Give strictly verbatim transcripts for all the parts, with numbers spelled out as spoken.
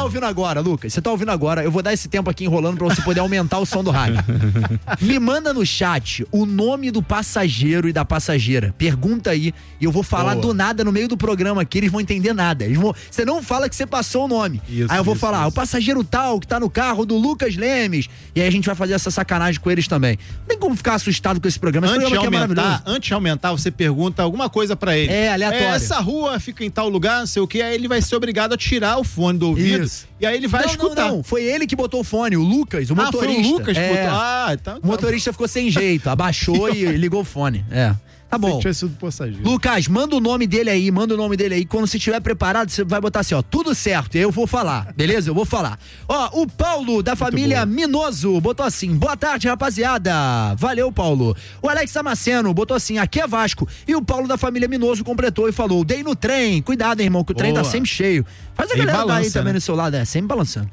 ouvindo agora, Lucas, você tá ouvindo agora, eu vou dar esse tempo aqui enrolando pra você poder aumentar o som do rádio. Me manda no chat o nome do passageiro e da passageira. Pergunta aí e eu vou falar Boa. do nada no meio do programa aqui, eles vão entender nada. Eles vão, você não fala que você passou o nome. Isso, aí eu vou isso, falar, isso. o passageiro tal que tá no carro do Lucas Lemes. E aí a gente vai fazer essa sacanagem com eles também. Não tem como ficar assustado com esse programa. Esse antes, programa de aumentar, é maravilhoso. antes de aumentar, você pergunta alguma coisa pra ele. É, aleatório. É, essa rua fica em tal lugar, não sei o que, aí ele vai ser obrigado a tirar o fone do ouvido. Isso. E aí ele vai não, escutar. Não, não, foi ele que botou o fone, o Lucas, o motorista. Ah, foi o Lucas que é. botou. Ah, então, o motorista ficou sem jeito, abaixou e ligou o fone. É. Tá bom. Lucas, manda o nome dele aí, manda o nome dele aí. Quando você estiver preparado, você vai botar assim, ó, tudo certo. E eu vou falar, beleza? Eu vou falar. Ó, o Paulo, da Muito família bom. Minoso, botou assim, boa tarde, rapaziada. Valeu, Paulo. O Alex Damasceno botou assim, aqui é Vasco. E o Paulo, da família Minoso, completou e falou, dei no trem. Cuidado, hein, irmão, que o trem boa. tá sempre cheio. Faz a e galera balança, aí também né? no seu lado, é, sempre balançando.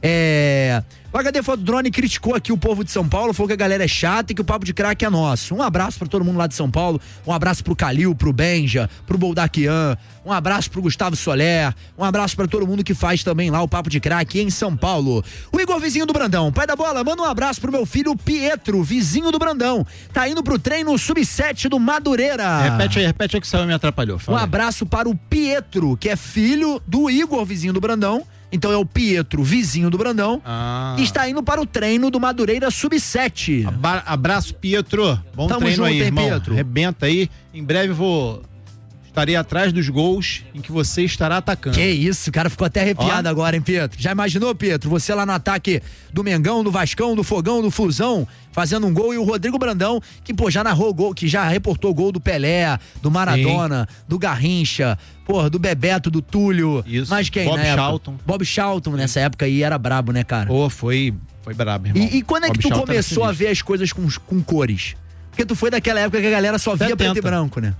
É... O H D Foto Drone criticou aqui o povo de São Paulo, falou que a galera é chata e que o papo de craque é nosso. Um abraço pra todo mundo lá de São Paulo, um abraço pro Calil, pro Benja, pro Boldaquian, um abraço pro Gustavo Soler, um abraço pra todo mundo que faz também lá o papo de craque em São Paulo. O Igor, vizinho do Brandão, pai da bola, manda um abraço pro meu filho Pietro, vizinho do Brandão, tá indo pro treino sub sete do Madureira. Repete aí, repete aí que o Samuel me atrapalhou. Fala. Um abraço para o Pietro, que é filho do Igor, vizinho do Brandão. Então é o Pietro, vizinho do Brandão, ah. que está indo para o treino do Madureira sub sete. Aba- abraço, Pietro. Bom Tamo treino junto, aí, hein, irmão. Pietro. Arrebenta aí. Em breve eu vou... Estarei atrás dos gols em que você estará atacando. Que isso, o cara ficou até arrepiado Ó. agora, hein, Pietro? Já imaginou, Pietro? Você lá no ataque do Mengão, do Vascão, do Fogão, do Flusão, fazendo um gol, e o Rodrigo Brandão, que, pô, já narrou gol, que já reportou gol do Pelé, do Maradona, Sim. do Garrincha, porra, do Bebeto, do Túlio. Isso. Mas quem, Bob né? Charlton. Bob Charlton, nessa época aí, era brabo, né, cara? Pô, foi, foi brabo, irmão. E, e quando é que Bob tu Charlton começou a ver as coisas com, com cores? Porque tu foi daquela época que a galera só via preto e branco, né?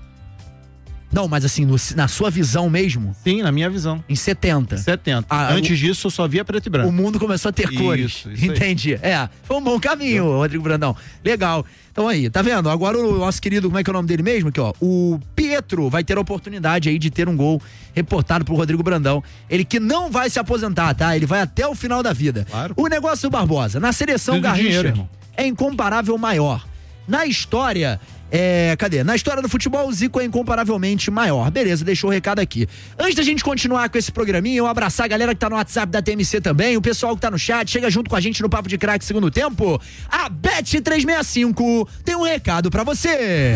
Não, mas assim, no, na sua visão mesmo? Sim, na minha visão. Em setenta. setenta. Ah, Antes o, disso, eu só via preto e branco. O mundo começou a ter isso, cores. Isso Entendi. Aí. É, foi um bom caminho, Rodrigo Brandão. Legal. Então aí, tá vendo? Agora o nosso querido, como é que é o nome dele mesmo? Aqui, ó. O Pietro vai ter a oportunidade aí de ter um gol reportado pro Rodrigo Brandão. Ele que não vai se aposentar, tá? Ele vai até o final da vida. Claro. O negócio do Barbosa. Na seleção, Garrincha é incomparável maior. Na história... É, cadê? Na história do futebol, o Zico é incomparavelmente maior. Beleza, deixou o recado aqui. Antes da gente continuar com esse programinha, eu abraçar a galera que tá no WhatsApp da T M C também, o pessoal que tá no chat, chega junto com a gente no Papo de Craque Segundo Tempo. A Bet trezentos e sessenta e cinco tem um recado pra você.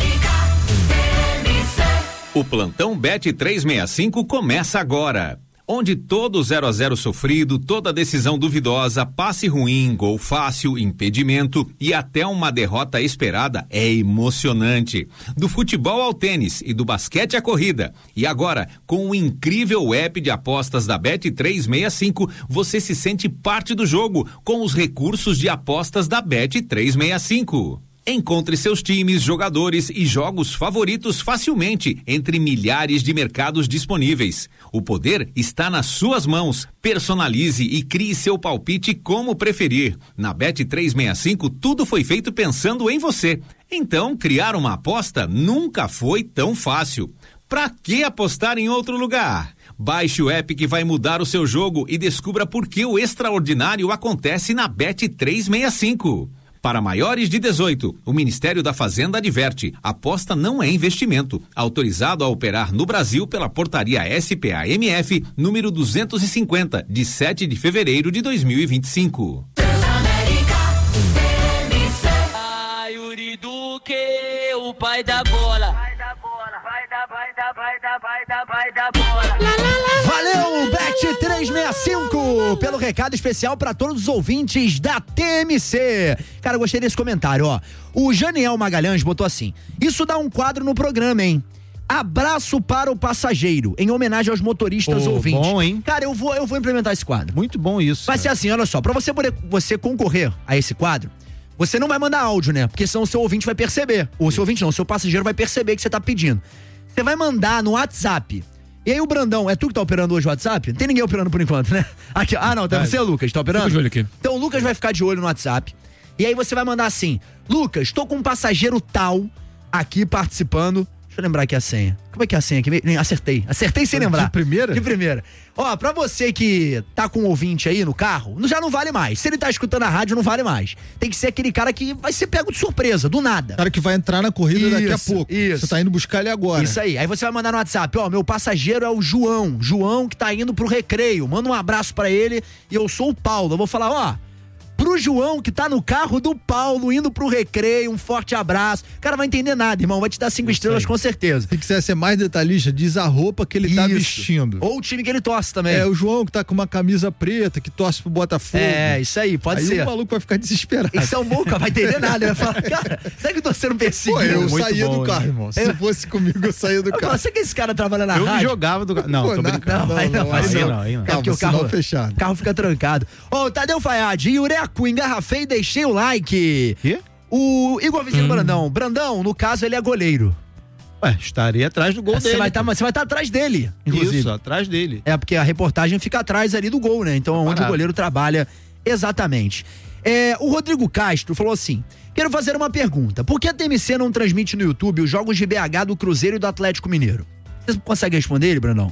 O plantão Bet trezentos e sessenta e cinco começa agora. Onde todo zero a zero sofrido, toda decisão duvidosa, passe ruim, gol fácil, impedimento e até uma derrota esperada é emocionante. Do futebol ao tênis e do basquete à corrida. E agora, com o incrível app de apostas da Bet trezentos e sessenta e cinco, você se sente parte do jogo com os recursos de apostas da Bet trezentos e sessenta e cinco. Encontre seus times, jogadores e jogos favoritos facilmente entre milhares de mercados disponíveis. O poder está nas suas mãos. Personalize e crie seu palpite como preferir. Na Bet trezentos e sessenta e cinco, tudo foi feito pensando em você. Então, criar uma aposta nunca foi tão fácil. Pra que apostar em outro lugar? Baixe o app que vai mudar o seu jogo e descubra por que o extraordinário acontece na Bet trezentos e sessenta e cinco. Para maiores de dezoito, o Ministério da Fazenda adverte: aposta não é investimento. Autorizado a operar no Brasil pela Portaria S P A M F, número duzentos e cinquenta, de sete de fevereiro de dois mil e vinte e cinco. Ah, Yuri Duque, o pai da bola. Vai da bola, vai da, vai da, vai da, vai da, vai da bola. Valeu, Bet trezentos e sessenta e cinco, pelo recado especial para todos os ouvintes da T M C. Cara, eu gostei desse comentário, ó. O Janiel Magalhães botou assim: isso dá um quadro no programa, hein? Abraço para o passageiro, em homenagem aos motoristas oh, ouvintes. Bom, hein? Cara, eu vou, eu vou implementar esse quadro. Muito bom isso. Vai cara. ser assim, olha só, pra você poder você concorrer a esse quadro, você não vai mandar áudio, né? Porque senão o seu ouvinte vai perceber. O seu ouvinte não, o seu passageiro vai perceber que você tá pedindo. Você vai mandar no WhatsApp. E aí o Brandão, é tu que tá operando hoje o WhatsApp? Não tem ninguém operando por enquanto, né? Aqui, ah, não, tá você, Lucas, tá operando? Fica de olho aqui. Então o Lucas vai ficar de olho no WhatsApp. E aí você vai mandar assim: Lucas, tô com um passageiro tal aqui participando. Deixa Deixa eu lembrar aqui a senha. Como é que é a senha aqui? Acertei. Acertei sem lembrar. De primeira? De primeira. Ó, pra você que tá com um ouvinte aí no carro, já não vale mais. Se ele tá escutando a rádio, não vale mais. Tem que ser aquele cara que vai ser pego de surpresa, do nada. Cara que vai entrar na corrida isso, daqui a pouco. Isso. Você tá indo buscar ele agora. Isso aí. Aí você vai mandar no WhatsApp, ó, meu passageiro é o João. João que tá indo pro recreio. Manda um abraço pra ele e eu sou o Paulo. Eu vou falar, ó, pro João, que tá no carro do Paulo, indo pro recreio, um forte abraço. O cara vai entender nada, irmão. Vai te dar cinco estrelas com certeza. Se quiser ser mais detalhista, diz a roupa que ele Isso. tá vestindo. Ou o time que ele torce também. É, o João que tá com uma camisa preta, que torce pro Botafogo. É, isso aí, pode aí ser. Aí o maluco vai ficar desesperado. Isso é um bom, cara, vai entender nada. Ele vai falar, cara, será que eu tô sendo perseguido? Pô, eu Muito saía bom, do carro, né? irmão. Se eu... fosse comigo, eu saía do eu carro. Será que esse cara trabalha na eu rádio? Eu jogava do carro. Não, Pô, tô não, brincando. Não, aí não, não, aí não. não, aí não. É porque o carro fechado. O carro fica trancado. Ó, o Tadeu Fayad, Yureco, engarrafei, deixei o like. Quê? O Igor Vizinho hum. Brandão. Brandão, no caso, ele é goleiro. Ué, estaria atrás do gol é, dele. Você vai tá, estar tá atrás dele, inclusive. Isso, atrás dele. É, porque a reportagem fica atrás ali do gol, né? Então, é onde parado. O goleiro trabalha exatamente. É, o Rodrigo Castro falou assim, quero fazer uma pergunta. Por que a T M C não transmite no YouTube os jogos de B H do Cruzeiro e do Atlético Mineiro? Você consegue responder ele, Brandão?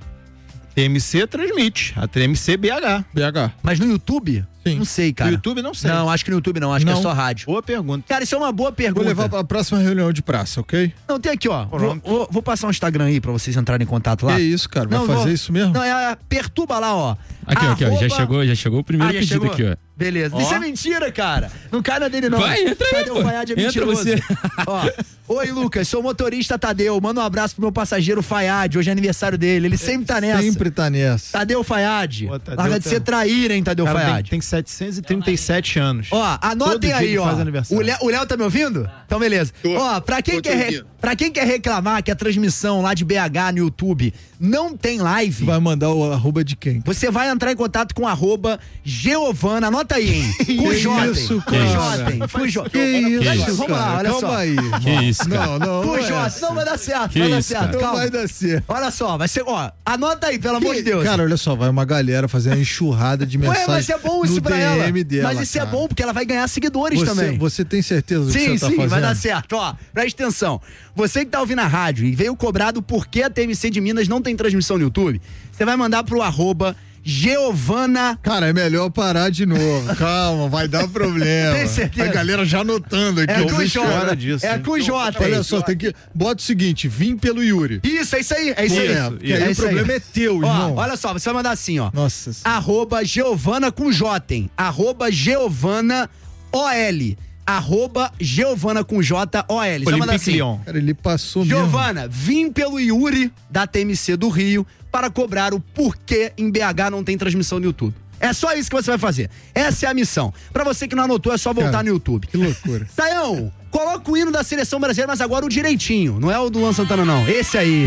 T M C transmite, a T M C B H. B H. Mas no YouTube? Sim. Não sei, cara. No YouTube não sei. Não, acho que no YouTube não, acho não. que é só rádio. Boa pergunta. Cara, isso é uma boa pergunta. Vou levar pra próxima reunião de praça, ok? Não, tem aqui, ó. Vou, vou, vou passar um Instagram aí pra vocês entrarem em contato lá. Que isso, cara? Vai não, fazer vou, isso mesmo? Não, é, perturba lá, ó. Aqui, Arroba... aqui, ó. Já chegou, já chegou o primeiro ah, pedido chegou? aqui, ó. Beleza. Ó. Isso é mentira, cara. Não cai na dele, não. Vai, entra aí, Tadeu Fayad é mentiroso. Você. Ó. Oi, Lucas, sou motorista Tadeu. Manda um abraço pro meu passageiro Fayad. Hoje é aniversário dele. Ele sempre tá nessa. Sempre tá nessa. Tadeu Fayad. Pô, Tadeu Larga de tá... ser traíra, hein, Tadeu cara, Fayad. Tem, tem setecentos e trinta e sete anos. Ó, anotem aí, ó. O Léo, o Léo tá me ouvindo? Então, beleza. Tô, ó, pra quem, quer re... pra quem quer reclamar que a transmissão lá de B H no YouTube não tem live... Vai mandar o arroba de quem? Você vai entrar em contato com arroba Geovana. Anota aí, hein? Com J. Isso, com J. Com J. Que isso, vamos lá, olha calma só. aí. Que isso, cara. Não, não. Com não J. É não vai dar certo, que vai dar isso, certo. Não Calma. vai dar certo. Olha só, vai ser, ó, anota aí, pelo que... amor de Deus. Cara, olha só, vai uma galera fazer uma enxurrada de mensagem. Ué, mas é bom isso pra ela. Dela, mas isso cara. é bom, porque ela vai ganhar seguidores você, também. Você tem certeza do sim, que você tá sim, fazendo? vai dar certo. Ó, presta atenção. Você que tá ouvindo a rádio e veio cobrado por que a T M C de Minas não tem transmissão no YouTube, você vai mandar pro arroba Geovana. Cara, é melhor parar de novo. Calma, vai dar problema. Tem certeza? A galera já anotando aqui. É com o J. Disso, é com o J. Olha só, tem que... Bota o seguinte, vim pelo Yuri. Isso, é isso aí. É isso aí. É, porque aí é o problema aí. É teu, irmão. Ó, olha só, você vai mandar assim, ó. Nossa. Arroba Geovana com J, hein? Arroba Geovana O L. Arroba Geovana com J O L. Você vai mandar assim. Cara, ele passou Giovana, vim pelo Yuri da T M C do Rio para cobrar o porquê em B H não tem transmissão no YouTube. É só isso que você vai fazer. Essa é a missão. Pra você que não anotou, é só voltar Cara, no YouTube. Que loucura. Taião, coloca o hino da seleção brasileira, mas agora o direitinho. Não é o do Luan Santana, não. Esse aí.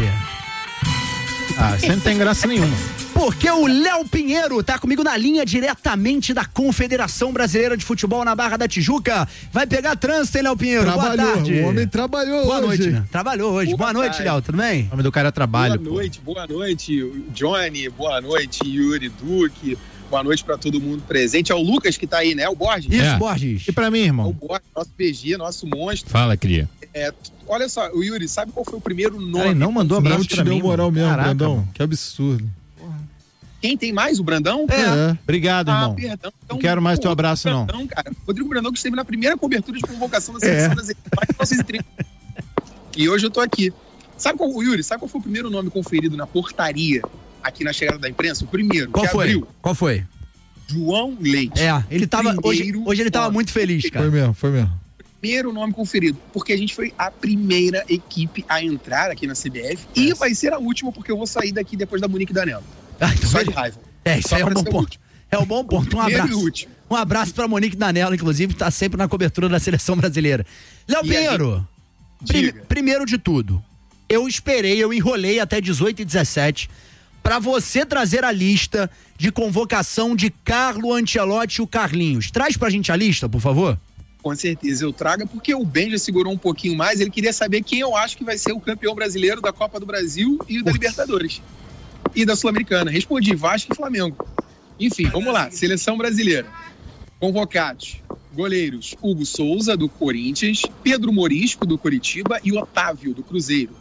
Ah, você não tem graça nenhuma. Porque o Léo Pinheiro tá comigo na linha diretamente da Confederação Brasileira de Futebol na Barra da Tijuca. Vai pegar trânsito, hein, Léo Pinheiro? Trabalhou, boa tarde. O homem trabalhou boa hoje. Noite, né? Trabalhou hoje. Boa, boa noite, Léo, tudo bem? O nome do cara é trabalho. Boa noite, pô. boa noite, Johnny, boa noite, Yuri Duque. Boa noite pra todo mundo presente. É o Lucas que tá aí, né? É o Borges. Isso, é. Borges. E pra mim, irmão? É o Borges, nosso P G, nosso monstro. Fala, cria. É, olha só, o Yuri, sabe qual foi o primeiro nome? Cara, não mandou abraço não pra mim. Não te deu moral mesmo, Caraca, Brandão. mano. Que absurdo. Quem tem mais? O Brandão? É. é. Obrigado, irmão. Ah, perdão. Então, não quero mais teu abraço, não. Brandão, cara. Rodrigo Brandão, que esteve na primeira cobertura de convocação da seleção brasileira. É. E hoje eu tô aqui. Sabe qual, Yuri, sabe qual foi o primeiro nome conferido na portaria aqui na chegada da imprensa? O primeiro. Qual que foi? Abriu. Qual foi? João Leite. É, ele tava. Hoje, hoje ele tava muito feliz, cara. Foi mesmo, foi mesmo. Primeiro nome conferido, porque a gente foi a primeira equipe a entrar aqui na C B F é. E vai ser a última, porque eu vou sair daqui depois da Monique Danello. Ah, então só de raiva. É, isso aí é um bom ponto. É um bom ponto. Um abraço. Um abraço pra Monique Danello, inclusive, que tá sempre na cobertura da seleção brasileira. Léo Pinheiro, prim, primeiro de tudo, eu esperei, eu enrolei até dezoito e dezessete pra você trazer a lista de convocação de Carlo Ancelotti e o Carlinhos. Traz pra gente a lista, por favor. Com certeza, eu trago, porque o Ben já segurou um pouquinho mais, ele queria saber quem eu acho que vai ser o campeão brasileiro da Copa do Brasil e da Libertadores. E da Sul-Americana. Respondi, Vasco e Flamengo. Enfim, vamos lá. Seleção brasileira. Convocados. Goleiros, Hugo Souza, do Corinthians, Pedro Morisco, do Coritiba e Otávio, do Cruzeiro.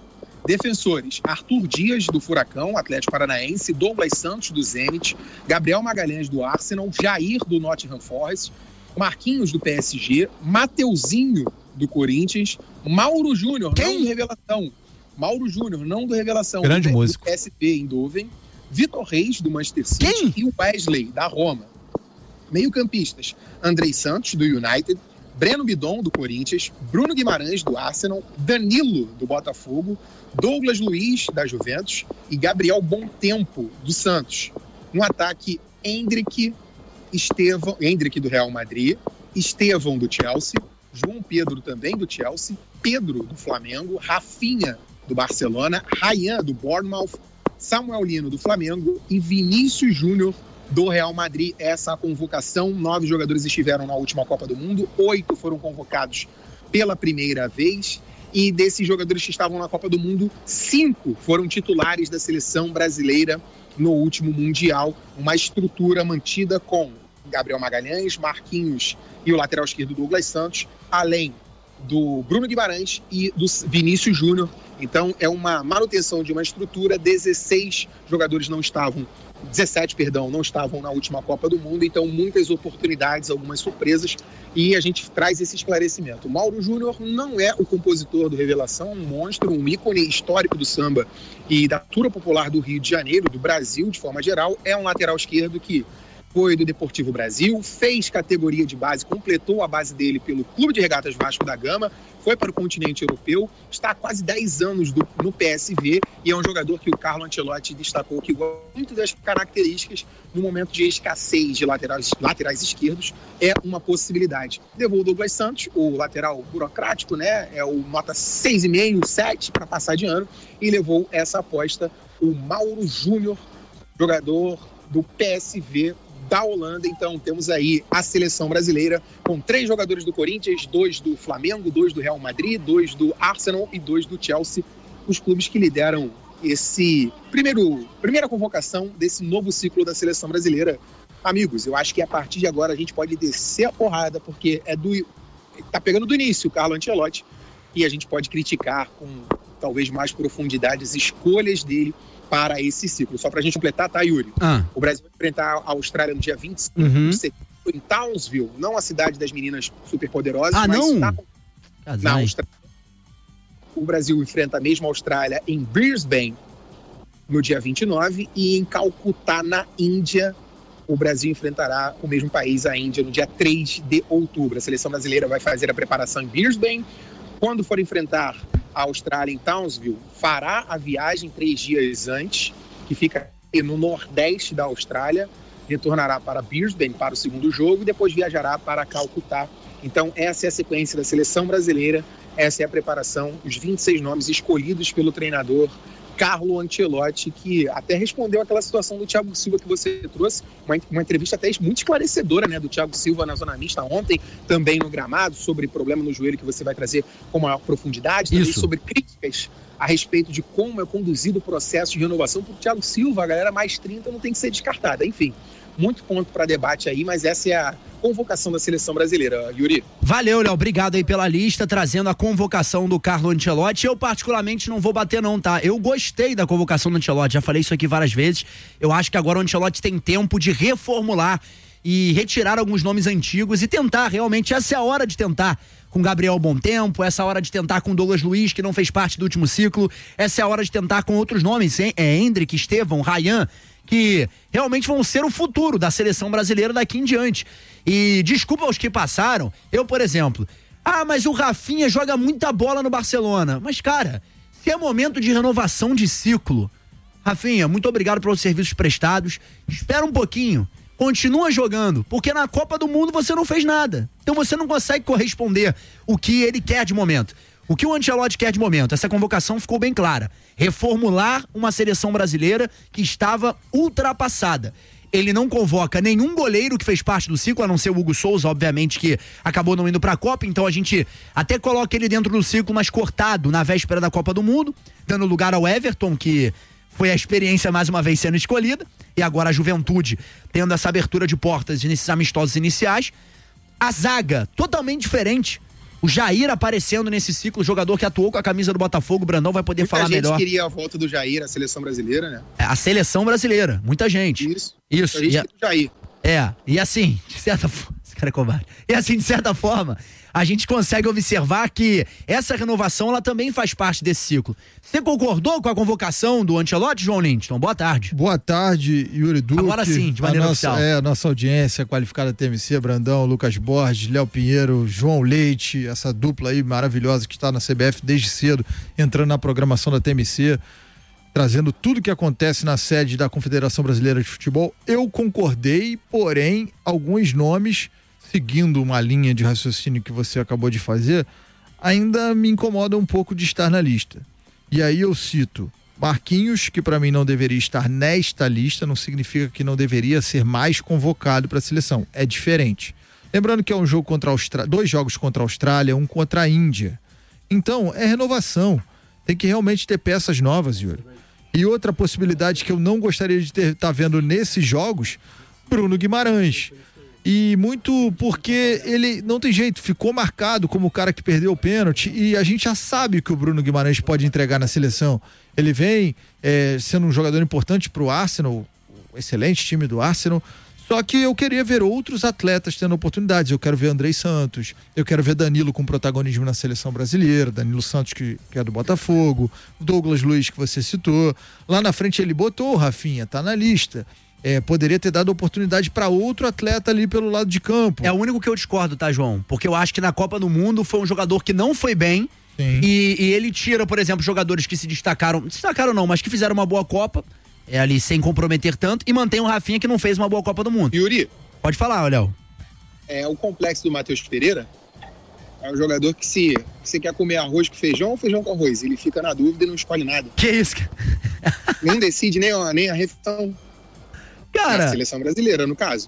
Defensores: Arthur Dias, do Furacão, Atlético Paranaense, Douglas Santos, do Zenit, Gabriel Magalhães, do Arsenal, Jair, do Nottingham Forest, Marquinhos, do P S G, Mateuzinho, do Corinthians, Mauro Júnior, não do Revelação, Mauro Júnior, não do Revelação, grande do, músico, do P S V em Doven, Vitor Reis, do Manchester City, Quem? e o Wesley, da Roma. Meio-campistas: Andrei Santos, do United, Breno Bidon, do Corinthians, Bruno Guimarães, do Arsenal, Danilo, do Botafogo, Douglas Luiz, da Juventus e Gabriel Bontempo, do Santos. No ataque: Hendrick, Estevão, Hendrick, do Real Madrid, Estevão, do Chelsea, João Pedro, também do Chelsea, Pedro, do Flamengo, Rafinha, do Barcelona, Ryan, do Bournemouth, Samuel Lino, do Flamengo e Vinícius Júnior, do Real Madrid. Essa a convocação. Nove jogadores estiveram na última Copa do Mundo, oito foram convocados pela primeira vez, e desses jogadores que estavam na Copa do Mundo, cinco foram titulares da seleção brasileira no último Mundial. Uma estrutura mantida com Gabriel Magalhães, Marquinhos e o lateral esquerdo Douglas Santos, além do Bruno Guimarães e do Vinícius Júnior. Então é uma manutenção de uma estrutura. dezesseis jogadores não estavam dezessete, perdão, não estavam na última Copa do Mundo, então muitas oportunidades, algumas surpresas, e a gente traz esse esclarecimento. Mauro Júnior não é o compositor do Revelação, um monstro, um ícone histórico do samba e da cultura popular do Rio de Janeiro, do Brasil de forma geral. É um lateral esquerdo que foi do Deportivo Brasil, fez categoria de base, completou a base dele pelo Clube de Regatas Vasco da Gama, foi para o continente europeu, está há quase dez anos do, no P S V, e é um jogador que o Carlo Ancelotti destacou que gosta muito das características no momento de escassez de laterais, laterais esquerdos, é uma possibilidade. Levou o Douglas Santos, o lateral burocrático, né? É o nota seis vírgula cinco, sete para passar de ano, e levou essa aposta o Mauro Júnior, jogador do P S V da Holanda. Então temos aí a seleção brasileira com três jogadores do Corinthians, dois do Flamengo, dois do Real Madrid, dois do Arsenal e dois do Chelsea, os clubes que lideram esse primeiro, primeira convocação desse novo ciclo da seleção brasileira. Amigos, eu acho que a partir de agora a gente pode descer a porrada, porque é do tá pegando do início o Carlo Ancelotti, e a gente pode criticar com talvez mais profundidade as escolhas dele para esse ciclo. Só para a gente completar, tá, Yuri? Ah. O Brasil vai enfrentar a Austrália no dia vinte e cinco uhum. de setembro em Townsville, não a cidade das meninas superpoderosas, ah, mas não? Na, na Austrália. O Brasil enfrenta a mesma Austrália em Brisbane no dia vinte e nove, e em Calcutá, na Índia, o Brasil enfrentará o mesmo país, a Índia, no dia três de outubro. A seleção brasileira vai fazer a preparação em Brisbane. Quando for enfrentar a Austrália em Townsville, fará a viagem três dias antes, que fica no nordeste da Austrália, retornará para Brisbane para o segundo jogo e depois viajará para Calcutá. Então essa é a sequência da seleção brasileira, essa é a preparação, os vinte e seis nomes escolhidos pelo treinador Carlo Ancelotti, que até respondeu aquela situação do Thiago Silva que você trouxe, uma, uma entrevista até muito esclarecedora, né, do Thiago Silva na Zona Mista ontem, também no gramado, sobre problema no joelho que você vai trazer com maior profundidade, também Isso. sobre críticas a respeito de como é conduzido o processo de renovação para o Thiago Silva. A galera mais trinta não tem que ser descartada, enfim. Muito ponto para debate aí, mas essa é a convocação da seleção brasileira, Yuri. Valeu, Léo, obrigado aí pela lista, trazendo a convocação do Carlo Ancelotti. Eu particularmente não vou bater não, tá? Eu gostei da convocação do Ancelotti, já falei isso aqui várias vezes. Eu acho que agora o Ancelotti tem tempo de reformular e retirar alguns nomes antigos e tentar, realmente, essa é a hora de tentar com Gabriel Bontempo, essa é a hora de tentar com Douglas Luiz, que não fez parte do último ciclo, essa é a hora de tentar com outros nomes, hein? É Hendrick, Estevão, Ryan, que realmente vão ser o futuro da seleção brasileira daqui em diante. E desculpa aos que passaram, eu, por exemplo, ah, mas o Rafinha joga muita bola no Barcelona. Mas, cara, se é momento de renovação de ciclo, Rafinha, muito obrigado pelos serviços prestados, espera um pouquinho, continua jogando, porque na Copa do Mundo você não fez nada. Então você não consegue corresponder o que ele quer de momento. O que o Ancelotti quer de momento? Essa convocação ficou bem clara. Reformular uma seleção brasileira que estava ultrapassada. Ele não convoca nenhum goleiro que fez parte do ciclo, a não ser o Hugo Souza, obviamente, que acabou não indo para a Copa, então a gente até coloca ele dentro do ciclo, mas cortado na véspera da Copa do Mundo, dando lugar ao Everton, que foi a experiência mais uma vez sendo escolhida, e agora a Juventude tendo essa abertura de portas nesses amistosos iniciais. A zaga, totalmente diferente. O Jair aparecendo nesse ciclo, jogador que atuou com a camisa do Botafogo, o Brandão vai poder muita falar melhor. Muita gente queria a volta do Jair à seleção brasileira, né? É, a seleção brasileira, muita gente. Isso. Isso. A gente queria o Jair. É, e assim, de certa forma, esse cara é covarde. E assim, de certa forma, a gente consegue observar que essa renovação, ela também faz parte desse ciclo. Você concordou com a convocação do Ancelotti, João Lindston? Boa tarde. Boa tarde, Yuri Duque. Agora sim, de maneira a nossa, oficial. É, a nossa audiência qualificada T M C, Brandão, Lucas Borges, Léo Pinheiro, João Leite, essa dupla aí maravilhosa que está na C B F desde cedo, entrando na programação da T M C, trazendo tudo que acontece na sede da Confederação Brasileira de Futebol. Eu concordei, porém, alguns nomes, seguindo uma linha de raciocínio que você acabou de fazer, ainda me incomoda um pouco de estar na lista. E aí eu cito Marquinhos, que para mim não deveria estar nesta lista, não significa que não deveria ser mais convocado para a seleção. É diferente. Lembrando que é um jogo contra a Austrália, dois jogos contra a Austrália, um contra a Índia. Então, é renovação. Tem que realmente ter peças novas, Yuri. E outra possibilidade que eu não gostaria de estar tá vendo nesses jogos, Bruno Guimarães. E muito porque ele não tem jeito, ficou marcado como o cara que perdeu o pênalti, e a gente já sabe que o Bruno Guimarães pode entregar na seleção. Ele vem é, sendo um jogador importante para o Arsenal, um excelente time do Arsenal, só que eu queria ver outros atletas tendo oportunidades. Eu quero ver Andrei Santos, eu quero ver Danilo com protagonismo na seleção brasileira, Danilo Santos que, que é do Botafogo, Douglas Luiz que você citou. Lá na frente ele botou o Rafinha, tá na lista. É, poderia ter dado oportunidade para outro atleta ali pelo lado de campo. É o único que eu discordo, tá, João? Porque eu acho que na Copa do Mundo foi um jogador que não foi bem. E, e ele tira, por exemplo, jogadores que se destacaram, destacaram não, mas que fizeram uma boa Copa, é, ali sem comprometer tanto, e mantém o Rafinha que não fez uma boa Copa do Mundo. Yuri. Pode falar, Léo. É, o complexo do Matheus Pereira é um jogador que se você quer comer arroz com feijão ou feijão com arroz, ele fica na dúvida e não escolhe nada. Que isso? Não decide nem a, nem a refeição. Cara, a seleção brasileira, no caso.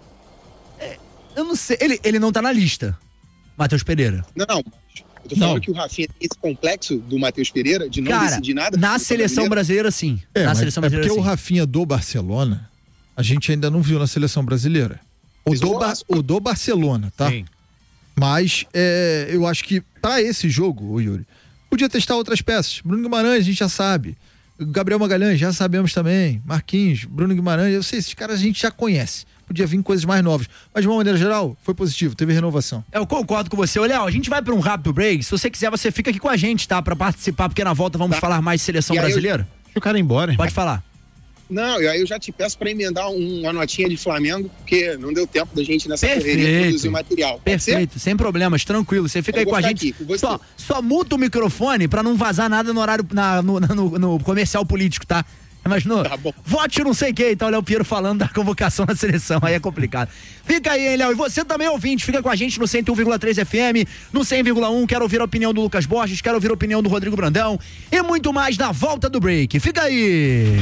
É, eu não sei, ele, ele não tá na lista, Matheus Pereira. Não, eu tô falando não. que o Rafinha tem esse complexo do Matheus Pereira de não Cara, decidir nada. Na seleção brasileira, sim. É, na mas seleção é brasileira, porque sim. o Rafinha do Barcelona, a gente ainda não viu na seleção brasileira. O, do, ba o do Barcelona, tá? Sim. Mas é, eu acho que pra esse jogo, o Yuri, podia testar outras peças. Bruno Guimarães, a gente já sabe. Gabriel Magalhães, já sabemos também. Marquinhos, Bruno Guimarães, eu sei, esses caras a gente já conhece. Podia vir coisas mais novas. Mas de uma maneira geral, foi positivo, teve renovação. Eu concordo com você. Ô, Léo, a gente vai para um rápido break. Se você quiser, você fica aqui com a gente, tá? Pra participar, porque na volta vamos tá. falar mais de seleção brasileira. Eu... Deixa o cara ir embora. Pode falar. Não, e aí eu já te peço para emendar um, uma notinha de Flamengo, porque não deu tempo da gente nessa Perfeito. correria produzir o material. Pode Perfeito, ser? sem problemas, tranquilo. Você fica eu aí com a gente. Aqui, com só, só muta o microfone para não vazar nada no horário, na, no, no, no comercial político, tá? Imaginou? Tá bom. Vote não sei quem, tá o Léo Pinheiro falando da convocação na seleção, aí é complicado. Fica aí, hein, Léo, e você também ouvinte, fica com a gente no cento e um vírgula três F M, no cem vírgula um, quero ouvir a opinião do Lucas Borges, quero ouvir a opinião do Rodrigo Brandão e muito mais na volta do break. Fica aí!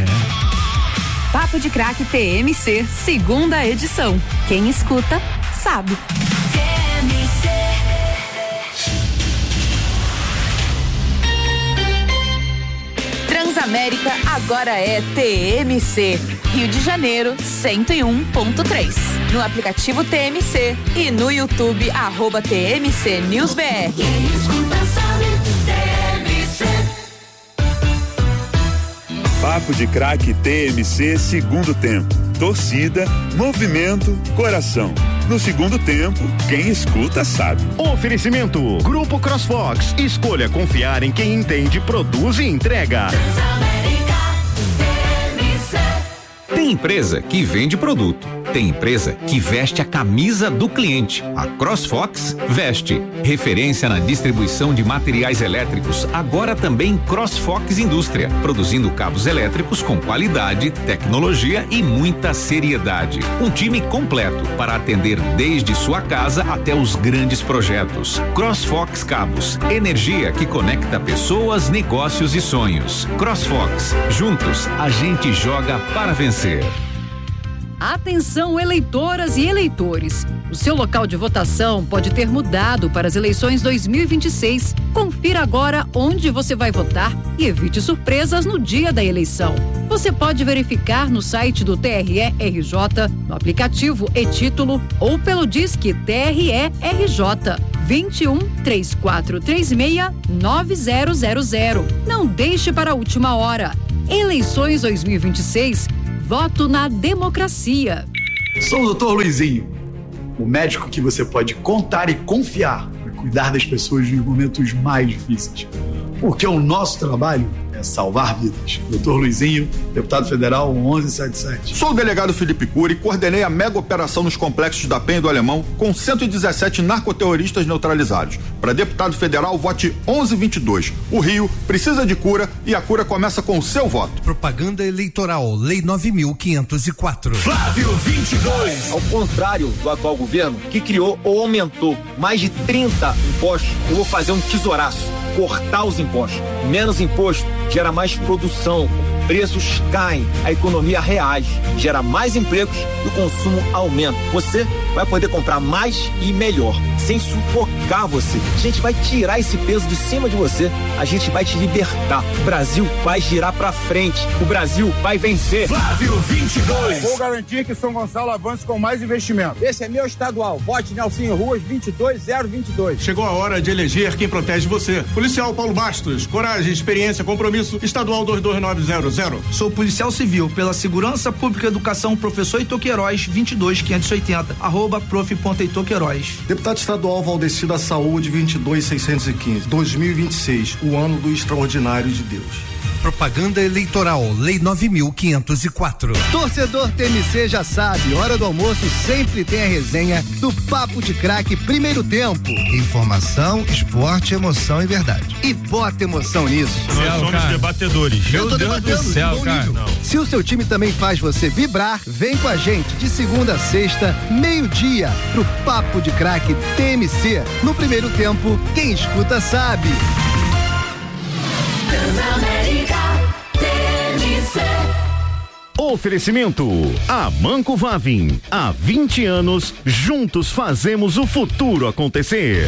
Papo de Craque T M C, segunda edição. Quem escuta, sabe. T M C. Transamérica agora é T M C. Rio de Janeiro, cento e um ponto três. No aplicativo T M C e no YouTube, arroba T M C News B R. Quem escuta, sabe. T M C. Papo de Craque T M C, segundo tempo. Torcida, movimento, coração. No segundo tempo, quem escuta sabe. Oferecimento: Grupo CrossFox. Escolha confiar em quem entende, produz e entrega. Tem empresa que vende produto. Tem empresa que veste a camisa do cliente. A CrossFox veste. Referência na distribuição de materiais elétricos, agora também CrossFox Indústria, produzindo cabos elétricos com qualidade, tecnologia e muita seriedade. Um time completo para atender desde sua casa até os grandes projetos. CrossFox Cabos, energia que conecta pessoas, negócios e sonhos. CrossFox, juntos a gente joga para vencer. Atenção, eleitoras e eleitores. O seu local de votação pode ter mudado para as eleições dois mil e vinte e seis. Confira agora onde você vai votar e evite surpresas no dia da eleição. Você pode verificar no site do T R E R J, no aplicativo e-Título ou pelo Disque T R E R J vinte e um, três quatro três seis, nove zero zero zero. Não deixe para a última hora. Eleições dois mil e vinte e seis, voto na democracia. Sou o doutor Luizinho, o médico que você pode contar e confiar para cuidar das pessoas nos momentos mais difíceis. Porque o nosso trabalho é salvar vidas. doutor Luizinho, deputado federal onze setenta e sete. Sou o delegado Felipe Cury e coordenei a mega operação nos complexos da Penha e do Alemão com cento e dezessete narcoterroristas neutralizados. Para deputado federal, vote onze vinte e dois. O Rio precisa de cura e a cura começa com o seu voto. Propaganda eleitoral, Lei nove mil quinhentos e quatro. Flávio vinte e dois. Ao contrário do atual governo, que criou ou aumentou mais de trinta impostos, eu vou fazer um tesouraço. Cortar os impostos. Menos imposto gera mais produção, preços caem, a economia reage, gera mais empregos e o consumo aumenta. Você vai poder comprar mais e melhor, sem sufocar você. A gente vai tirar esse peso de cima de você, a gente vai te libertar. O Brasil vai girar pra frente, o Brasil vai vencer. Flávio vinte e dois. Vou garantir que São Gonçalo avance com mais investimento. Esse é meu estadual. Vote Nelsinho Ruas vinte e dois zero vinte e dois. Chegou a hora de eleger quem protege você. Policial Paulo Bastos, coragem, experiência, compromisso. Estadual dois dois nove zero zero. Sou policial civil pela Segurança Pública e Educação, professor Heitor Queiroz, vinte e dois quinhentos e oitenta, arroba prof.heitor Queiroz. Deputado estadual Valdeci da Saúde, vinte e dois seiscentos e quinze. dois mil e vinte e seis, o ano do extraordinário de Deus. Propaganda eleitoral, Lei nove mil quinhentos e quatro. Torcedor T M C já sabe, hora do almoço sempre tem a resenha do Papo de Craque Primeiro Tempo. Informação, esporte, emoção e verdade. E bota emoção nisso. Nós céu, somos cara. debatedores. Eu tô Meu Deus debatendo, do céu, cara. Não. Se o seu time também faz você vibrar, vem com a gente de segunda a sexta, meio-dia, pro Papo de Craque T M C. No Primeiro Tempo, quem escuta sabe. Transamérica T M C. Oferecimento Amanco Vavin. Há vinte anos, juntos fazemos o futuro acontecer.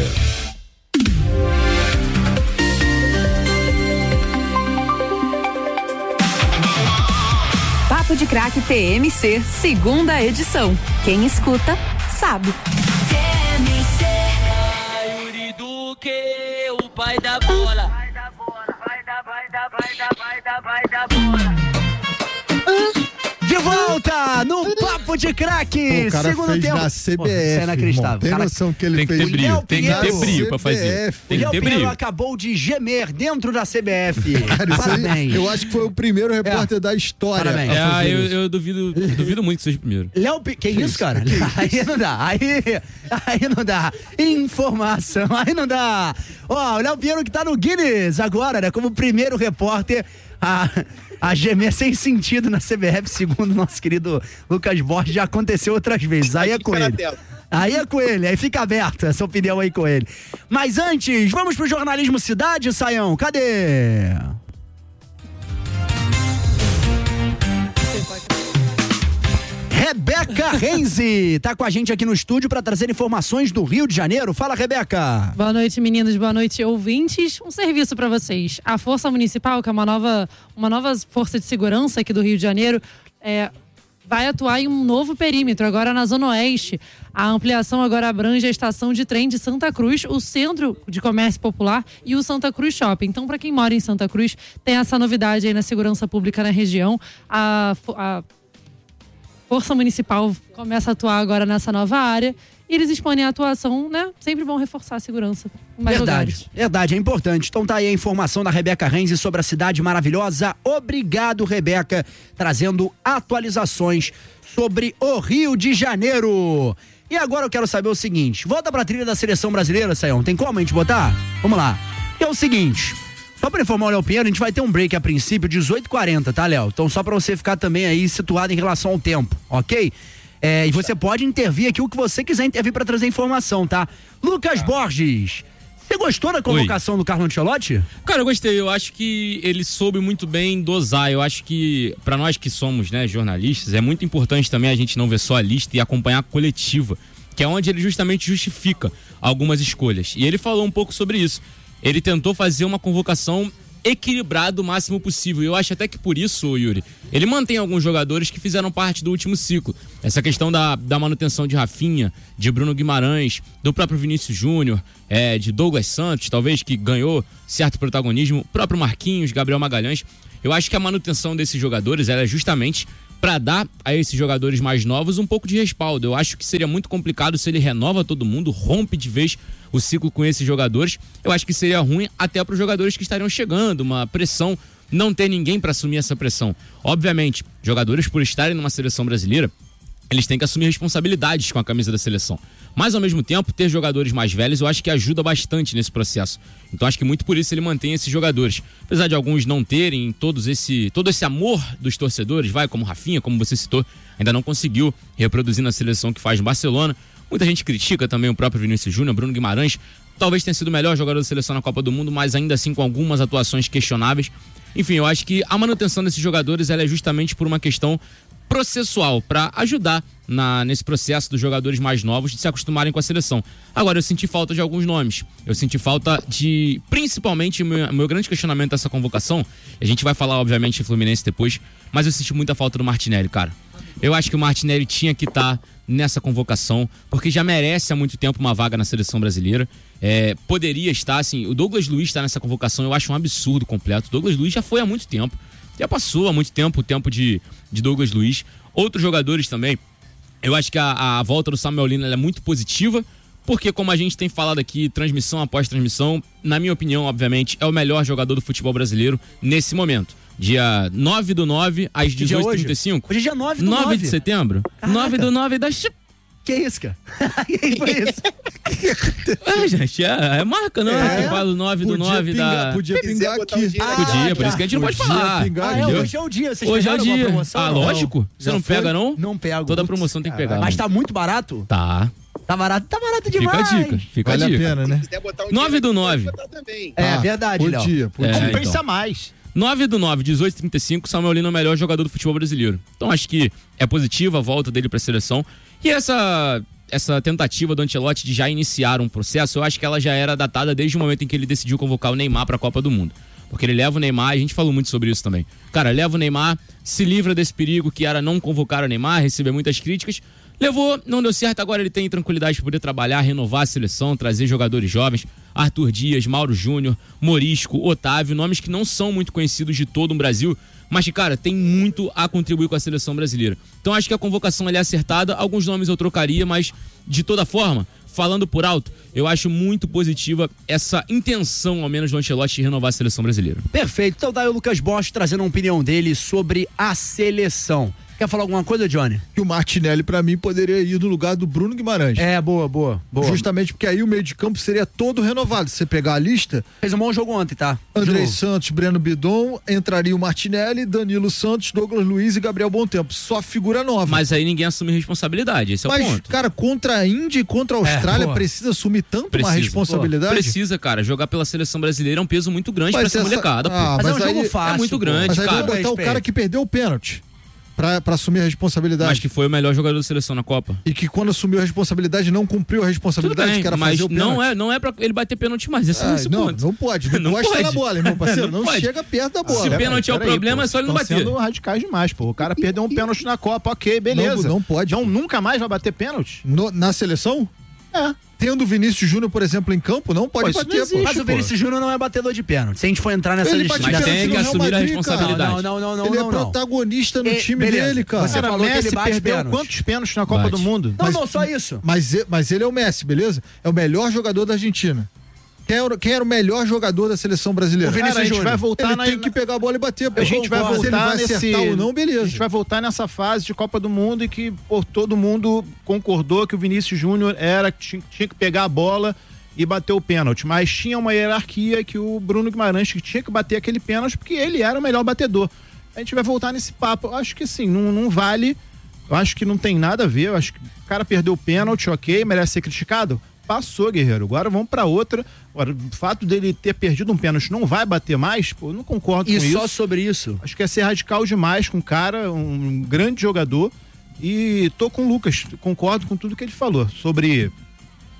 Papo de Craque T M C, segunda edição. Quem escuta, sabe. T M C. Vai, Yuri Duque, o pai da bola. Vai da bola, vai da, vai da, vai da, vai da, vai da bola. De volta no Papo de Craque, o cara segundo fez tempo. na C B F, Pô, isso é inacreditável. Tem cara, noção que ele tem que fez? ter brilho, tem que ter brilho pra fazer. Tem o que ter Pinheiro brilho. acabou de gemer dentro da C B F. Cara, Parabéns. Aí, eu acho que foi o primeiro repórter é. da história. Parabéns. É, eu, eu duvido, duvido muito que seja o primeiro. Léo, que, que isso, cara? Que aí não dá, aí, aí não dá. Informação, aí não dá. Ó, o Léo Pinheiro que tá no Guinness agora, né? Como primeiro repórter a, a gemer sem sentido na C B F, segundo nosso querido Lucas Borges, já aconteceu outras vezes. Aí é com ele. Aí é com ele, aí fica aberta essa opinião aí com ele. Mas antes, vamos pro jornalismo cidade, Saião, cadê? Rebeca Renzi tá com a gente aqui no estúdio para trazer informações do Rio de Janeiro. Fala, Rebeca. Boa noite, meninos. Boa noite, ouvintes. Um serviço para vocês. A Força Municipal, que é uma nova, uma nova força de segurança aqui do Rio de Janeiro, é, vai atuar em um novo perímetro, agora na Zona Oeste. A ampliação agora abrange a estação de trem de Santa Cruz, o Centro de Comércio Popular e o Santa Cruz Shopping. Então, para quem mora em Santa Cruz, tem essa novidade aí na segurança pública na região. A, a Força Municipal começa a atuar agora nessa nova área e eles expõem a atuação, né? Sempre vão reforçar a segurança em mais Verdade, lugares. verdade, é importante. Então tá aí a informação da Rebeca Renzi sobre a cidade maravilhosa. Obrigado, Rebeca, trazendo atualizações sobre o Rio de Janeiro. E agora eu quero saber o seguinte, volta pra trilha da seleção brasileira, Saião, tem como a gente botar? Vamos lá. E é o seguinte, só pra informar o Léo Pinheiro, a gente vai ter um break a princípio, dezoito e quarenta, tá, Léo? Então só pra você ficar também aí situado em relação ao tempo, ok? É, e você pode intervir aqui o que você quiser intervir pra trazer informação, tá? Lucas Borges, você gostou da convocação Oi. do Carlo Ancelotti? Cara, eu gostei, eu acho que ele soube muito bem dosar, eu acho que pra nós que somos, né, jornalistas, é muito importante também a gente não ver só a lista e acompanhar a coletiva, que é onde ele justamente justifica algumas escolhas. E ele falou um pouco sobre isso. Ele tentou fazer uma convocação equilibrado o máximo possível. E eu acho até que por isso, Yuri, ele mantém alguns jogadores que fizeram parte do último ciclo. Essa questão da, da manutenção de Rafinha, de Bruno Guimarães, do próprio Vinícius Júnior, é, de Douglas Santos, talvez, que ganhou certo protagonismo, próprio Marquinhos, Gabriel Magalhães. Eu acho que a manutenção desses jogadores ela é justamente para dar a esses jogadores mais novos um pouco de respaldo. Eu acho que seria muito complicado se ele renova todo mundo, rompe de vez o ciclo com esses jogadores. Eu acho que seria ruim até para os jogadores que estariam chegando, uma pressão, não ter ninguém para assumir essa pressão. Obviamente, jogadores por estarem numa seleção brasileira, eles têm que assumir responsabilidades com a camisa da seleção. Mas, ao mesmo tempo, ter jogadores mais velhos eu acho que ajuda bastante nesse processo. Então, acho que muito por isso ele mantém esses jogadores. Apesar de alguns não terem todos esse, todo esse amor dos torcedores, vai, como Rafinha, como você citou, ainda não conseguiu reproduzir na seleção que faz no Barcelona. Muita gente critica também o próprio Vinícius Júnior, Bruno Guimarães. Talvez tenha sido o melhor jogador da seleção na Copa do Mundo, mas ainda assim com algumas atuações questionáveis. Enfim, eu acho que a manutenção desses jogadores ela é justamente por uma questão processual, para ajudar na, nesse processo dos jogadores mais novos de se acostumarem com a seleção. Agora, eu senti falta de alguns nomes. Eu senti falta de, principalmente, o meu, meu grande questionamento dessa convocação, a gente vai falar, obviamente, de Fluminense depois, mas eu senti muita falta do Martinelli, cara. Eu acho que o Martinelli tinha que estar nessa convocação, porque já merece há muito tempo uma vaga na seleção brasileira. É, poderia estar, assim, o Douglas Luiz está nessa convocação, eu acho um absurdo completo. O Douglas Luiz já foi há muito tempo. Já passou há muito tempo o tempo de, de Douglas Luiz. Outros jogadores também. Eu acho que a, a volta do Samuel Lino é muito positiva, porque como a gente tem falado aqui, transmissão após transmissão, na minha opinião, obviamente, é o melhor jogador do futebol brasileiro nesse momento. Dia nove do nove, às dezoito e trinta e cinco. Hoje é dia nove do nove. nove de setembro. Caraca. nove do nove das... Que isso, cara? Que foi isso? É, gente, é, é marca, não? É, que fala o nove do nove da... Podia pingar aqui. Ah, podia, por isso que a gente não pode falar. Ah, é, hoje é o dia. Vocês hoje é o dia. Promoção? Ah, lógico. Não. Você não foi? pega, não? Não pego. Toda promoção tem que pegar. Mas tá muito barato? Tá. Tá barato, tá barato demais. Fica a dica. Fica vale a dica. a pena, né? nove do nove. É, ah, verdade, Léo. Podia, podia. É, Compensa então. mais. nove do nove, dezoito e trinta e cinco, Samuel Lino é o melhor jogador do futebol brasileiro. Então acho que é positiva a volta dele pra seleção. E essa, essa tentativa do Ancelotti de já iniciar um processo, eu acho que ela já era datada desde o momento em que ele decidiu convocar o Neymar pra Copa do Mundo. Porque ele leva o Neymar, a gente falou muito sobre isso também. Cara, leva o Neymar, se livra desse perigo que era não convocar o Neymar, receber muitas críticas. Levou, não deu certo, agora ele tem tranquilidade de poder trabalhar, renovar a seleção, trazer jogadores jovens, Arthur Dias, Mauro Júnior, Morisco, Otávio, nomes que não são muito conhecidos de todo o Brasil, mas que, cara, tem muito a contribuir com a seleção brasileira. Então acho que a convocação é acertada, alguns nomes eu trocaria, mas de toda forma, falando por alto, eu acho muito positiva essa intenção, ao menos do Ancelotti, de renovar a seleção brasileira. Perfeito, então daí o Lucas Bosch trazendo a opinião dele sobre a seleção. Quer falar alguma coisa, Johnny? Que o Martinelli, pra mim, poderia ir no lugar do Bruno Guimarães. É, boa, boa, boa. Justamente porque aí o meio de campo seria todo renovado. Se você pegar a lista... Fez um bom jogo ontem, tá? Andrei Santos, Breno Bidon, entraria o Martinelli, Danilo Santos, Douglas Luiz e Gabriel Bontempo. Só figura nova. Mas aí ninguém assume responsabilidade, esse é Mas, o ponto. cara, contra a Índia e contra a Austrália, é, precisa assumir tanto precisa. uma responsabilidade? Pô, precisa, cara. Jogar pela seleção brasileira é um peso muito grande mas pra essa molecada. Ah, pô. mas, mas é um aí, jogo fácil. É muito grande, mas aí cara. vai botar o cara que perdeu o pênalti. Pra, pra assumir a responsabilidade. Mas que foi o melhor jogador da seleção na Copa. E que quando assumiu a responsabilidade não cumpriu a responsabilidade bem, que era mas fazer o pênalti. Não é, não é pra ele bater pênalti mais, esse ah, é esse não, ponto. Não pode, não, não pode estar na bola, irmão parceiro. Não, não chega perto da bola. Se pênalti é o problema, aí, é só ele não bater. Sendo radicais demais, pô. O cara perdeu um pênalti na Copa, ok, beleza. Não, não pode. Então nunca mais vai bater pênalti? No, na seleção? É. Tendo o Vinícius Júnior, por exemplo, em campo, não pode pô, bater, não existe, pô. Mas o Vinícius Júnior não é batedor de pênalti. Se a gente for entrar nessa lista. Mas tem que assumir a responsabilidade. Não, não, não, não. Ele não, é protagonista no e, time beleza. dele, cara. Você cara, falou Messi que ele bate perdeu pênalti. quantos pênaltis na Copa Bate. do Mundo? Não, Mas, não, só isso. Mas, mas ele é o Messi, beleza? É o melhor jogador da Argentina. Quem era, quem era o melhor jogador da seleção brasileira? O Vinícius Cara, a gente Júnior. vai voltar ele na... tem que pegar a bola e bater. A gente vai voltar se ele vai nesse... acertar ou não, beleza. A gente vai voltar nessa fase de Copa do Mundo e que pô, todo mundo concordou que o Vinícius Júnior era tinha, tinha que pegar a bola e bater o pênalti, mas tinha uma hierarquia que o Bruno Guimarães que tinha que bater aquele pênalti porque ele era o melhor batedor. A gente vai voltar nesse papo. Eu acho que assim, não, não vale, eu acho que não tem nada a ver, eu acho que o cara perdeu o pênalti, ok, merece ser criticado? Passou, guerreiro. Agora vamos pra outra. Agora, o fato dele ter perdido um pênalti não vai bater mais, pô, eu não concordo e com isso. E só sobre isso? Acho que é ser radical demais com o cara, um grande jogador. E tô com o Lucas, concordo com tudo que ele falou sobre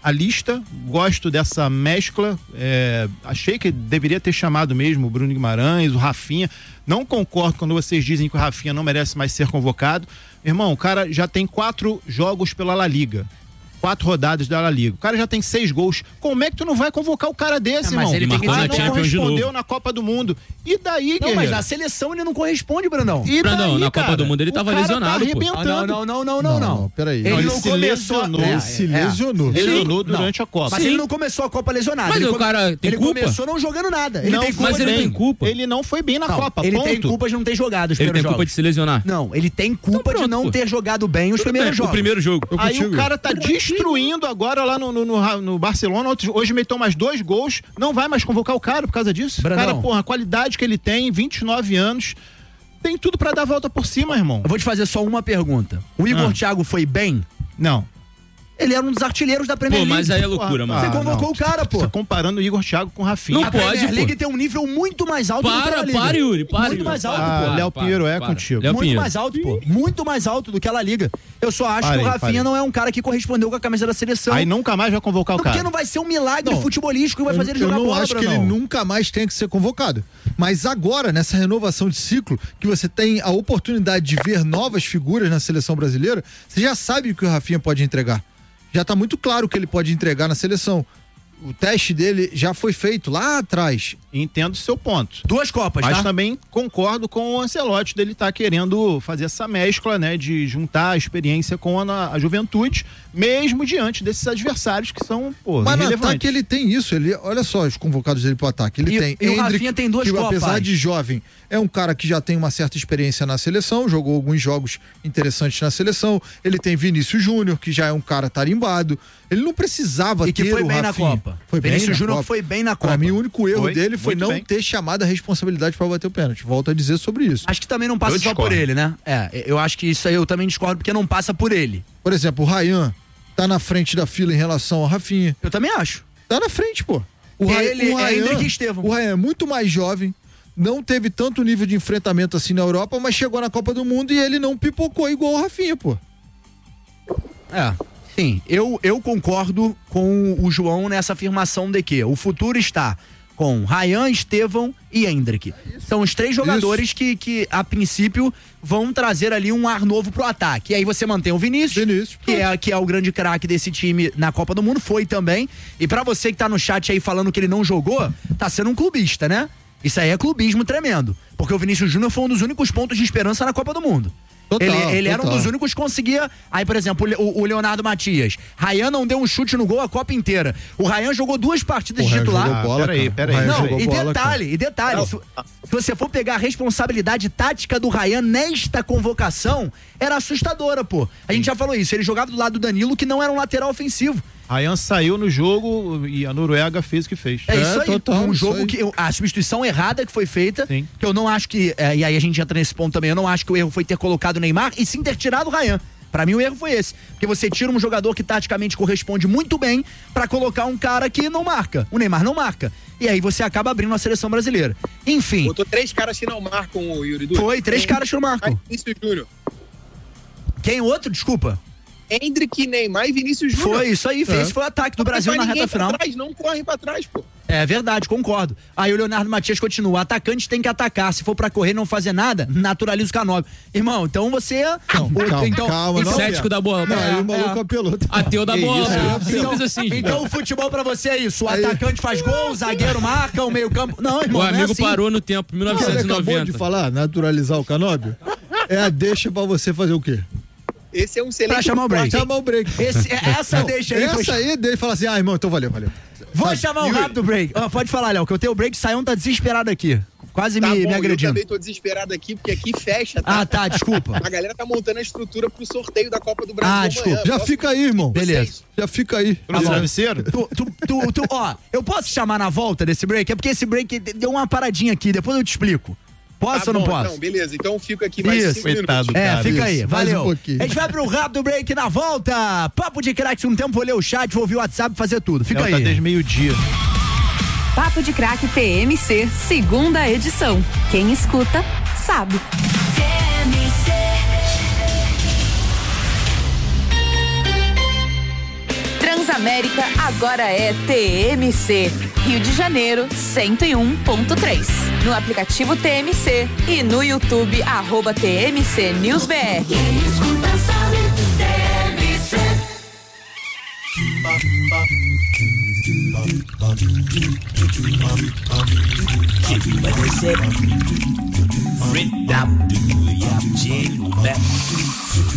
a lista, gosto dessa mescla, é, achei que deveria ter chamado mesmo o Bruno Guimarães, o Rafinha. Não concordo quando vocês dizem que o Rafinha não merece mais ser convocado. Irmão, o cara já tem quatro jogos pela La Liga. Quatro rodadas da La Liga. O cara já tem seis gols. Como é que tu não vai convocar o cara desse, é, mas irmão? ele tem que ah, não correspondeu na Copa do Mundo. E daí, Não, guerreiro? mas na seleção ele não corresponde, Brandão. E Brandão, daí, na Copa cara? do Mundo ele O tava cara lesionado, tá pô. arrebentando. Não, não, não, não, não, não. Peraí. Ele, Não, não ele se começou. lesionou. É, Ele se é. lesionou. Ele Sim. lesionou durante Não. a Copa. Mas Sim. ele não começou a Copa lesionado. Mas ele o come- cara tem ele culpa? começou não jogando nada. Ele Não, tem culpa mas ele de- tem culpa. Ele não foi bem na Não, Copa, ele ponto. tem culpa de não ter jogado os Ele tem primeiros culpa jogos. de se lesionar. Não, ele tem culpa Então de pronto, não pô. ter jogado bem os Tudo primeiros bem, jogos. O primeiro jogo. Eu Aí contigo. o cara tá destruindo agora lá no, no, no, no Barcelona. Hoje meteu mais dois gols. Não vai mais convocar o cara por causa disso. Brandão. O cara, porra, a qualidade que ele tem, vinte e nove anos, tem tudo pra dar a volta por cima, irmão. Eu vou te fazer só uma pergunta. O Igor Ah. Thiago foi bem? Não. Ele era um dos artilheiros da Premier Pô, League. mas aí é loucura, mano. Você Ah, convocou não. o cara, pô. Você tá comparando o Igor Thiago com o Rafinha. Não a pode, Premier pô. League tem um nível muito mais alto do que a Para, La Liga. para, Yuri, para, Muito Yuri. mais alto, Ah, pô. Léo para, Pinheiro é para. contigo. Léo Muito Pinheiro. mais alto, pô. Muito mais alto do que a La Liga. Eu só acho Parei, que o Rafinha parei. não é um cara que correspondeu com a camisa da seleção. Aí nunca mais vai convocar o Porque cara. não vai ser um milagre Não. futebolístico que vai fazer ele eu jogar não bola, acho que Brunão. ele nunca mais tem que ser convocado. Mas agora, nessa renovação de ciclo, que você tem a oportunidade de ver novas figuras na seleção brasileira, você já sabe o que o Rafinha pode entregar. Já tá muito claro o que ele pode entregar na seleção. O teste dele já foi feito lá atrás. Entendo o seu ponto. Duas Copas, Mas tá? também concordo com o Ancelotti dele estar querendo fazer essa mescla, né, de juntar a experiência com a, a juventude, mesmo diante desses adversários que são, pô, Mas no relevantes. ataque ele tem isso. Ele, olha só os convocados dele pro ataque. Ele E- tem e o Endrick, Rafinha tem duas que Copas. apesar de jovem, é um cara que já tem uma certa experiência na seleção, jogou alguns jogos interessantes na seleção. Ele tem Vinícius Júnior, que já é um cara tarimbado. Ele não precisava E que ter foi o bem na Rafinha. Copa. Foi bem Vinícius na Júnior Copa. foi bem na Copa. Pra mim, o único erro Foi, dele foi muito não bem. ter chamado a responsabilidade pra bater o pênalti. Volto a dizer sobre isso. Acho que também não passa Eu só discordo. por ele, né? É, eu acho que isso aí eu também discordo, porque não passa por ele. Por exemplo, o Ryan tá na frente da fila em relação ao Rafinha. Eu também acho. Tá na frente, pô. O Ele, o é Endrick e Estevão. O Ryan é muito mais jovem, não teve tanto nível de enfrentamento assim na Europa, mas chegou na Copa do Mundo e ele não pipocou igual o Rafinha, pô. É. Sim, eu, eu concordo com o João nessa afirmação de que o futuro está com Ryan, Estevão e Endrick. São os três jogadores que, que, a princípio, vão trazer ali um ar novo pro ataque. E aí você mantém o Vinícius, Vinícius. que, é, que é o grande craque desse time na Copa do Mundo, foi também. E pra você que tá no chat aí falando que ele não jogou, tá sendo um clubista, né? Isso aí é clubismo tremendo. Porque o Vinícius Júnior foi um dos únicos pontos de esperança na Copa do Mundo. Total, ele ele era um total. dos únicos que conseguia. Aí, por exemplo, o, o Leonardo Matias. Ryan não deu um chute no gol a Copa inteira. O Ryan jogou duas partidas O de Ryan titular. jogou bola, peraí, cara. peraí. O Ryan Não, jogou e bola, detalhe, cara. e detalhe, se, se você for pegar a responsabilidade tática do Ryan nesta convocação, era assustadora, pô. A gente já falou isso, ele jogava do lado do Danilo, que não era um lateral ofensivo. Ryan saiu no jogo e a Noruega fez o que fez. É, isso aí, total, um isso jogo aí. que eu- a substituição errada que foi feita, Sim. que eu não acho que, é, e aí a gente entra nesse ponto também, eu não acho que o erro foi ter colocado o Neymar e sim ter tirado o Ryan. Pra mim o erro foi esse, porque você tira um jogador que taticamente corresponde muito bem pra colocar um cara que não marca, o Neymar não marca, e aí você acaba abrindo a seleção brasileira. Enfim, Botou três caras que não marcam o Yuri Dutra. foi três caras que não marcam. Vinícius Júnior. Quem outro? Desculpa. Endrick, Neymar e Vinícius Júnior. Foi isso aí, fez, É. foi o ataque do Não Brasil vai na ninguém reta pra final. Trás, não corre pra trás, pô. É verdade, concordo. Aí o Leonardo Matias continua. Atacante tem que atacar. Se for pra correr e não fazer nada, naturaliza o Canóbio. Irmão, então você. Não, o- calma, então, calma, então, não, Cético da bola. Não, É, aí o maluco é. apelou. Ateu da bola. isso, pô. então, Simples assim. então o futebol pra você é isso. O Aí- atacante faz gol, o zagueiro marca, o meio-campo. Não, irmão, O não é amigo assim. parou no tempo, mil Você novecentos e acabou de noventa. falar, naturalizar o Canóbio? É a deixa pra você fazer o quê? Esse é um excelente. Pra chamar o break. Chamar o break. Esse- essa deixa aí Essa foi- aí dele fala assim, ah, irmão, então valeu, valeu. Vou Sabe? chamar um rápido break. Ó, pode falar, Léo, que eu tenho o break. Saião tá desesperado aqui. Quase Tá me, bom, me eu agredindo. também tô desesperado aqui, porque aqui fecha, tá? Ah, tá, desculpa. A galera tá montando a estrutura pro sorteio da Copa do Brasil Ah, amanhã. desculpa. Já Posso- fica aí, irmão. Beleza. Já fica aí. Pro travesseiro? Tu, tu, tu, tu- ó, eu posso chamar na volta desse break? É porque esse break deu uma paradinha aqui, depois eu te explico. Posso Tá ou não bom, posso? Não, beleza. Então eu fico aqui mais Isso. cinco minutos. É, cara, fica aí, isso. Mais valeu. um pouquinho. A gente vai pro rápido break na volta. Papo de craque, um tempo vou ler o chat, vou ouvir o WhatsApp, fazer tudo. Fica Ela tá aí. desde meio-dia. Papo de Craque T M C, segunda edição. Quem escuta, sabe. América agora é T M C. Rio de Janeiro, cento e um ponto três. No aplicativo T M C e no YouTube, arroba T M C News B R. Quem escuta sabe, T M C. Red up, do ya,